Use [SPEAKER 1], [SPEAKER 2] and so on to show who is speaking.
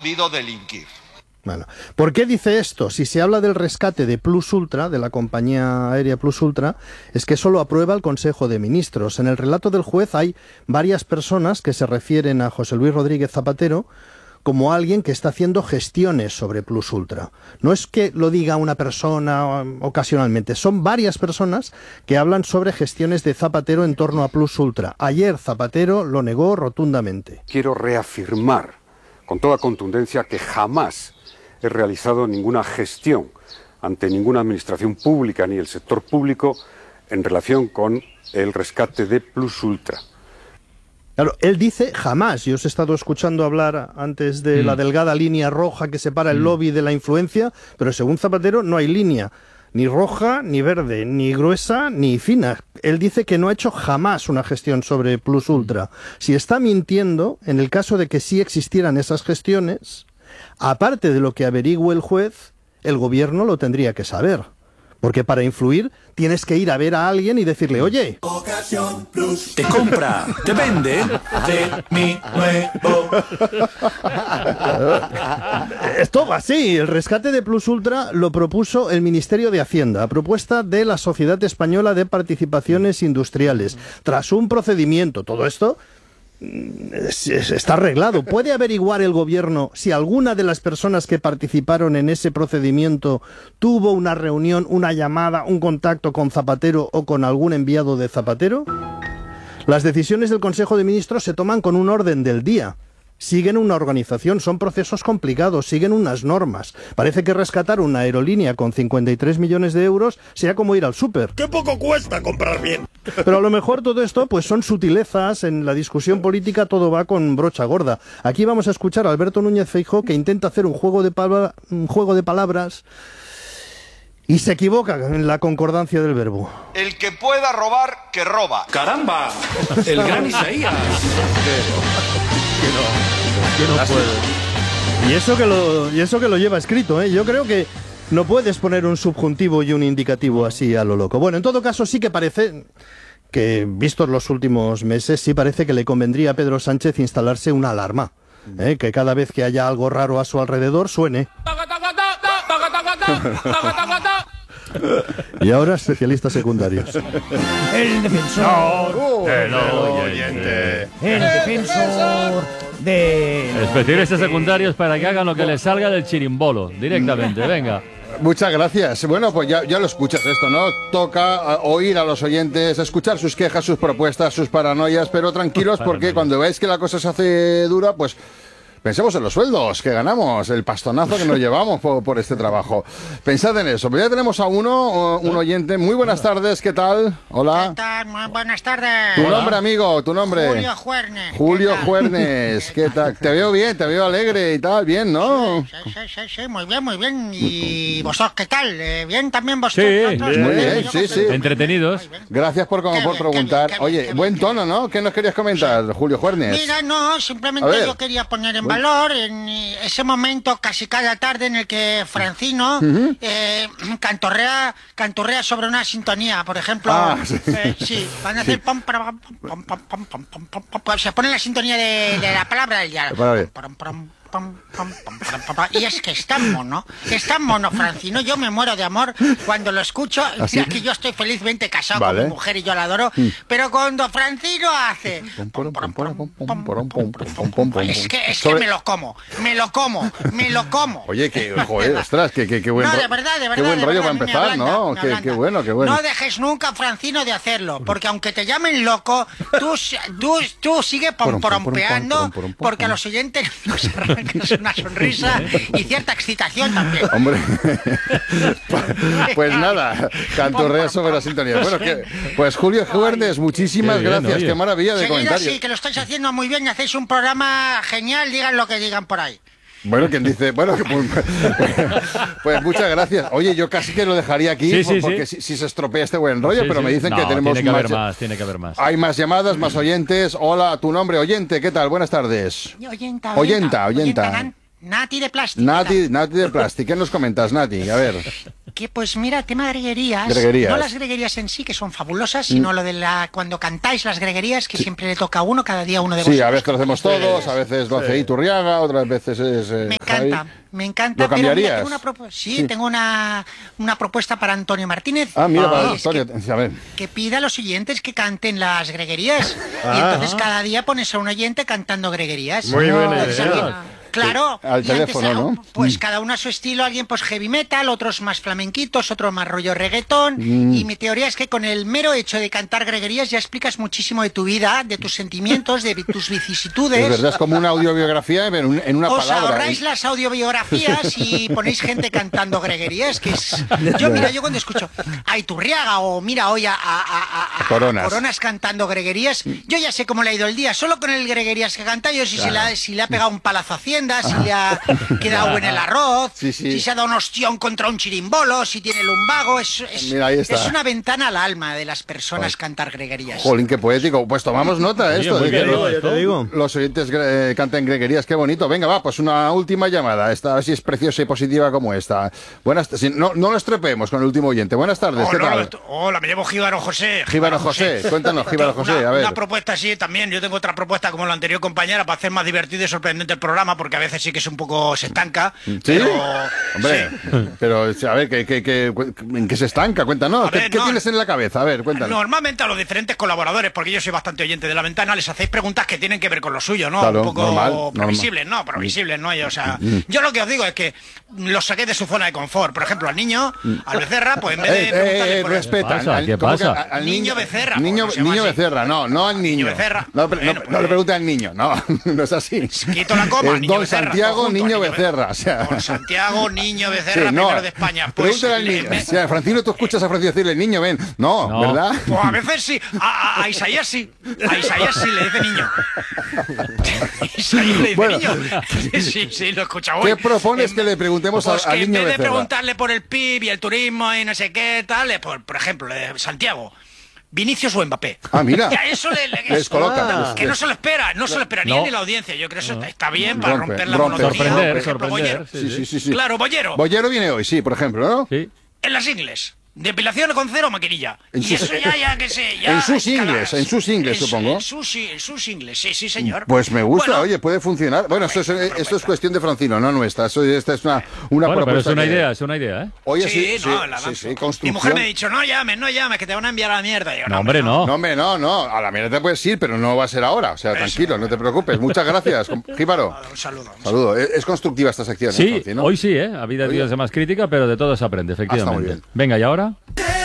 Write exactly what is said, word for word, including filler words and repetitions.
[SPEAKER 1] podido delinquir.
[SPEAKER 2] Bueno, ¿por qué dice esto? Si se habla del rescate de Plus Ultra, de la compañía aérea Plus Ultra, es que eso lo aprueba el Consejo de Ministros. En el relato del juez hay varias personas que se refieren a José Luis Rodríguez Zapatero como alguien que está haciendo gestiones sobre Plus Ultra. No es que lo diga una persona ocasionalmente, son varias personas que hablan sobre gestiones de Zapatero en torno a Plus Ultra. Ayer Zapatero lo negó rotundamente.
[SPEAKER 3] Quiero reafirmar con toda contundencia que jamás he realizado ninguna gestión ante ninguna administración pública ni el sector público en relación con el rescate de Plus Ultra.
[SPEAKER 2] Claro, él dice jamás. Yo os he estado escuchando hablar antes de mm. la delgada línea roja que separa el mm. lobby de la influencia, pero según Zapatero no hay línea, ni roja, ni verde, ni gruesa, ni fina. Él dice que no ha hecho jamás una gestión sobre Plus Ultra. Si está mintiendo, en el caso de que sí existieran esas gestiones, aparte de lo que averigüe el juez, el gobierno lo tendría que saber. Porque para influir tienes que ir a ver a alguien y decirle, oye,
[SPEAKER 4] Ocasión Plus te compra, te vende de mi nuevo.
[SPEAKER 2] Esto va así. El rescate de Plus Ultra lo propuso el Ministerio de Hacienda, a propuesta de la Sociedad Española de Participaciones Industriales. Tras un procedimiento, todo esto está arreglado. ¿Puede averiguar el gobierno si alguna de las personas que participaron en ese procedimiento tuvo una reunión, una llamada, un contacto con Zapatero o con algún enviado de Zapatero? Las decisiones del Consejo de Ministros se toman con un orden del día. Siguen una organización, son procesos complicados, siguen unas normas. Parece que rescatar una aerolínea con cincuenta y tres millones de euros sea como ir al súper.
[SPEAKER 4] ¡Qué poco cuesta comprar bien!
[SPEAKER 2] Pero a lo mejor todo esto pues son sutilezas. En la discusión política todo va con brocha gorda. Aquí vamos a escuchar a Alberto Núñez Feijóo, que intenta hacer un juego de, palabra, un juego de palabras y se equivoca en la concordancia del verbo.
[SPEAKER 1] El que pueda robar, que roba.
[SPEAKER 4] ¡Caramba! El gran Isaías.
[SPEAKER 2] Que no, que no puede. Y eso que lo, y eso que lo lleva escrito, ¿eh? Yo creo que no puedes poner un subjuntivo y un indicativo así a lo loco. Bueno, en todo caso sí que parece que, vistos los últimos meses, sí parece que le convendría a Pedro Sánchez instalarse una alarma, ¿eh? Que cada vez que haya algo raro a su alrededor suene. Y ahora especialistas secundarios.
[SPEAKER 5] El defensor
[SPEAKER 2] no,
[SPEAKER 5] del oyente. El defensor de...
[SPEAKER 6] Especialistas secundarios para que hagan lo que les salga del chirimbolo, directamente, venga.
[SPEAKER 7] Muchas gracias. Bueno, pues ya, ya lo escuchas esto, ¿no? Toca oír a los oyentes, escuchar sus quejas, sus propuestas, sus paranoias, pero tranquilos porque cuando veáis que la cosa se hace dura, pues... pensemos en los sueldos que ganamos, el pastonazo que nos llevamos por, por este trabajo. Pensad en eso. Pero ya tenemos a uno, un oyente. Muy buenas tardes, ¿qué tal? Hola.
[SPEAKER 8] ¿Qué tal? Muy buenas tardes.
[SPEAKER 7] Tu nombre, amigo, tu nombre.
[SPEAKER 8] Julio Juernes.
[SPEAKER 7] Julio Juernes, ¿qué tal? Te veo bien, te veo alegre y tal, bien, ¿no?
[SPEAKER 8] Sí, sí, sí, sí, muy bien, muy bien. ¿Y vosotros qué tal? ¿Eh, ¿Bien también vosotros?
[SPEAKER 6] Sí,
[SPEAKER 8] ¿Vosotros?
[SPEAKER 7] muy bien, sí, sí.
[SPEAKER 6] Entretenidos.
[SPEAKER 7] Gracias por, como, por
[SPEAKER 8] bien,
[SPEAKER 7] preguntar.
[SPEAKER 8] qué bien, qué
[SPEAKER 7] Oye,
[SPEAKER 8] bien,
[SPEAKER 7] buen
[SPEAKER 8] qué
[SPEAKER 7] tono, ¿no? ¿Qué nos querías comentar, sí. Julio Juernes?
[SPEAKER 8] Mira, no, simplemente yo quería poner en
[SPEAKER 7] bueno.
[SPEAKER 8] valor en ese momento casi cada tarde en el que Francino uh-huh. eh, cantorrea, cantorrea sobre una sintonía, por ejemplo.
[SPEAKER 7] Ah, sí.
[SPEAKER 8] Eh, sí, van a hacer sí. pom, pom, pom, pom, pom, pom, pom, pom, pom, se pone la sintonía de, de la palabra del diálogo. Pom, pom, pom, pom, pom, pom, pom, y es que es tan mono, es tan mono, Francino. Yo me muero de amor cuando lo escucho. ¿Así? Que yo estoy felizmente casado vale. con mi mujer y yo la adoro, mm. pero cuando Francino hace es que es que me lo como, me lo como, me lo como.
[SPEAKER 7] Oye, que joder, ostras, que, que, que buen
[SPEAKER 8] no, de verdad, de verdad,
[SPEAKER 7] qué buen
[SPEAKER 8] de
[SPEAKER 7] rollo
[SPEAKER 8] verdad,
[SPEAKER 7] para empezar,
[SPEAKER 8] ablanda,
[SPEAKER 7] ¿no? Qué, qué bueno, qué bueno.
[SPEAKER 8] No dejes nunca, Francino, de hacerlo, porque aunque te llamen loco, tú, tú, tú sigue pomporompeando, porque a los oyentes nos arrancas una sonrisa y cierta excitación también.
[SPEAKER 7] Hombre, pues nada, cantorrea sobre la sintonía. Bueno, que, pues Julio Juernes, muchísimas bien, gracias, oye. Qué maravilla de comentarios.
[SPEAKER 8] Sí, que lo estáis haciendo muy bien y hacéis un programa genial, digan lo que digan por ahí.
[SPEAKER 7] Bueno, quien dice, bueno, pues, pues muchas gracias. Oye, yo casi que lo dejaría aquí sí, sí, porque sí. Si, si se estropea este buen rollo, sí, pero sí. me dicen no, que tenemos
[SPEAKER 6] tiene que
[SPEAKER 7] más,
[SPEAKER 6] haber más, tiene que haber más.
[SPEAKER 7] Hay más llamadas, más oyentes. Hola, tu nombre, oyente, ¿qué tal? Buenas tardes.
[SPEAKER 8] Oyenta,
[SPEAKER 7] oyenta. Oyenta, oyenta.
[SPEAKER 8] oyenta Nati de Plástico.
[SPEAKER 7] Nati, Nati de Plástico. ¿Qué nos comentas, Nati? A ver.
[SPEAKER 8] Que pues mira, tema de greguerías,
[SPEAKER 7] Greguerías.
[SPEAKER 8] no las greguerías en sí, que son fabulosas, sino mm. lo de la cuando cantáis las greguerías, que sí. siempre le toca a uno, cada día uno de vosotros.
[SPEAKER 7] Sí, a veces lo hacemos todos, a veces lo hace sí. Iturriaga, otras veces es eh,
[SPEAKER 8] Me encanta,
[SPEAKER 7] Javi.
[SPEAKER 8] me encanta.
[SPEAKER 7] ¿Lo cambiarías?
[SPEAKER 8] Pero mira, tengo una sí, sí, tengo una, una propuesta para Antonio Martínez.
[SPEAKER 7] Ah, mira,
[SPEAKER 8] ah,
[SPEAKER 7] para Antonio,
[SPEAKER 8] que,
[SPEAKER 7] a ver.
[SPEAKER 8] Que pida a los oyentes que canten las greguerías. Ah, y entonces ah. cada día pones a un oyente cantando greguerías.
[SPEAKER 2] Muy buena idea.
[SPEAKER 8] Claro,
[SPEAKER 7] al teléfono,
[SPEAKER 8] antes,
[SPEAKER 7] ¿no?
[SPEAKER 8] Pues
[SPEAKER 7] mm.
[SPEAKER 8] cada uno a su estilo, alguien pues heavy metal, otros más flamenquitos, otros más rollo reggaetón. Mm. Y mi teoría es que con el mero hecho de cantar greguerías ya explicas muchísimo de tu vida, de tus sentimientos, de tus vicisitudes.
[SPEAKER 7] Es verdad, es como una audiobiografía en, en una
[SPEAKER 8] Os
[SPEAKER 7] palabra.
[SPEAKER 8] Os ahorráis las audiobiografías y ponéis gente cantando greguerías, que es... Yo, mira, yo cuando escucho a Iturriaga o mira hoy a, a, a, a,
[SPEAKER 7] Coronas.
[SPEAKER 8] a Coronas cantando greguerías, yo ya sé cómo le ha ido el día. Solo con el greguerías que canta yo, si, claro. si, le, ha, si le ha pegado un palazo a Hacienda, si le ha quedado en el arroz, sí, sí. si se ha dado un ostión contra un chirimbolo, si tiene lumbago, es, es, Mira, es una ventana al alma de las personas oh. cantar greguerías.
[SPEAKER 7] Jolín, qué poético. Pues tomamos nota de esto.
[SPEAKER 2] Oye,
[SPEAKER 7] de que
[SPEAKER 2] digo, yo te digo.
[SPEAKER 7] Los oyentes eh, canten greguerías, qué bonito. Venga, va, pues una última llamada. Esta, a ver si es preciosa y positiva como esta. Buenas, si, no, no lo estrepeemos con el último oyente. Buenas tardes,
[SPEAKER 9] oh,
[SPEAKER 7] ¿qué
[SPEAKER 9] no,
[SPEAKER 7] tal?
[SPEAKER 9] Hola, me llamo Jíbaro José.
[SPEAKER 7] Jíbaro José, José. Cuéntanos, Jíbaro José,
[SPEAKER 9] una,
[SPEAKER 7] a ver.
[SPEAKER 9] Una propuesta así también. Yo tengo otra propuesta como la anterior compañera para hacer más divertido y sorprendente el programa, porque a veces sí que es un poco se estanca.
[SPEAKER 7] ¿Sí?
[SPEAKER 9] Pero,
[SPEAKER 7] Hombre, sí. pero a ver, ¿qué, qué, qué, ¿en qué se estanca? Cuéntanos, ver, ¿qué, ¿qué no, tienes en la cabeza? A ver, cuéntanos.
[SPEAKER 9] Normalmente a los diferentes colaboradores, porque yo soy bastante oyente de La Ventana, les hacéis preguntas que tienen que ver con lo suyo, ¿no?
[SPEAKER 7] Claro,
[SPEAKER 9] un poco
[SPEAKER 7] normal,
[SPEAKER 9] previsibles,
[SPEAKER 7] normal.
[SPEAKER 9] ¿no? Previsibles, ¿no? Y, o sea, yo lo que os digo es que los saqué de su zona de confort. Por ejemplo, al niño, al Becerra, pues en vez de
[SPEAKER 7] eh,
[SPEAKER 9] preguntarle
[SPEAKER 7] eh,
[SPEAKER 9] por
[SPEAKER 7] respeta,
[SPEAKER 6] ¿Qué pasa?
[SPEAKER 7] al,
[SPEAKER 6] ¿Qué pasa?
[SPEAKER 7] Al, al
[SPEAKER 9] niño Becerra.
[SPEAKER 7] Niño,
[SPEAKER 9] pues, no
[SPEAKER 7] niño Becerra, no, no al niño.
[SPEAKER 9] Niño Becerra.
[SPEAKER 7] No,
[SPEAKER 9] bueno,
[SPEAKER 7] no,
[SPEAKER 9] pues,
[SPEAKER 7] no le pregunte al niño, no, no es así.
[SPEAKER 9] Quito la coma,
[SPEAKER 7] es
[SPEAKER 9] niño
[SPEAKER 7] Don
[SPEAKER 9] Becerra,
[SPEAKER 7] Santiago,
[SPEAKER 9] junto,
[SPEAKER 7] niño,
[SPEAKER 9] niño
[SPEAKER 7] Becerra. O sea.
[SPEAKER 9] Don Santiago, niño Becerra,
[SPEAKER 7] sí, no,
[SPEAKER 9] primero de España. Pues,
[SPEAKER 7] pregúntale al niño. Me... O sea, Francino, tú escuchas a Francino decirle, niño, ven. No, no. ¿verdad?
[SPEAKER 9] Pues a veces sí. A, a, a Isaías sí. A Isaías sí le dice niño. Isaías le dice
[SPEAKER 7] bueno.
[SPEAKER 9] niño. Sí, sí, lo he escuchado
[SPEAKER 7] ¿Qué
[SPEAKER 9] hoy.
[SPEAKER 7] propones
[SPEAKER 9] en,
[SPEAKER 7] que le preguntemos
[SPEAKER 9] pues
[SPEAKER 7] al niño Becerra?
[SPEAKER 9] En vez de preguntarle por el P I B y el turismo y no sé qué tal, por, por ejemplo, de Santiago, ¿Vinicius o Mbappé?
[SPEAKER 7] Ah, mira.
[SPEAKER 9] Ya, eso le, le
[SPEAKER 7] les coloca.
[SPEAKER 9] Ah, que no se lo espera, no se lo espera ni
[SPEAKER 6] no.
[SPEAKER 9] él ni la audiencia. Yo creo que eso
[SPEAKER 6] No.
[SPEAKER 9] está bien para
[SPEAKER 7] Rompe,
[SPEAKER 9] romper la
[SPEAKER 7] rompe.
[SPEAKER 9] monotonía.
[SPEAKER 6] Sorprender,
[SPEAKER 9] Por ejemplo,
[SPEAKER 6] sorprender.
[SPEAKER 9] Bollero.
[SPEAKER 6] Sí,
[SPEAKER 7] Sí, sí, sí.
[SPEAKER 9] Claro, Bollero.
[SPEAKER 7] Bollero viene hoy, sí, por ejemplo, ¿no?
[SPEAKER 6] Sí.
[SPEAKER 9] En las ingles. Depilación con cero maquinilla.
[SPEAKER 7] En
[SPEAKER 9] y
[SPEAKER 7] sus,
[SPEAKER 9] eso ya, ya que sé, ya
[SPEAKER 7] en sus
[SPEAKER 9] escalas.
[SPEAKER 7] ingles, en sus ingles,
[SPEAKER 9] en,
[SPEAKER 7] supongo.
[SPEAKER 9] En sus, en sus ingles, sí, sí, señor.
[SPEAKER 7] Pues me gusta,
[SPEAKER 9] bueno,
[SPEAKER 7] oye, puede funcionar. Bueno, esto es, esto es cuestión de Francino, no nuestra. Eso, esta es una, una
[SPEAKER 6] bueno,
[SPEAKER 7] propuesta.
[SPEAKER 6] pero es una
[SPEAKER 7] que...
[SPEAKER 6] idea, es una idea, ¿eh?
[SPEAKER 7] Oye,
[SPEAKER 9] sí,
[SPEAKER 7] sí, sí,
[SPEAKER 9] no, la
[SPEAKER 7] sí, sí,
[SPEAKER 9] Mi
[SPEAKER 7] construcción.
[SPEAKER 9] mujer me ha dicho, no llames, no llames, que te van a enviar a la mierda. Yo,
[SPEAKER 6] no, no, hombre, no.
[SPEAKER 7] No, hombre, no, no. A la mierda te puedes ir, pero no va a ser ahora. O sea,
[SPEAKER 9] Eso,
[SPEAKER 7] tranquilo,
[SPEAKER 9] bueno.
[SPEAKER 7] no te preocupes. Muchas gracias, Jíbaro.
[SPEAKER 9] Un saludo. Un
[SPEAKER 7] Saludo. Es, es constructiva esta sección,
[SPEAKER 6] Sí,
[SPEAKER 7] ¿eh, Francino?
[SPEAKER 6] hoy sí, ¿eh? Ha habido días de más crítica, pero de todo se aprende, efectivamente.
[SPEAKER 7] Ah, está muy bien.
[SPEAKER 6] Venga, ¿y ahora?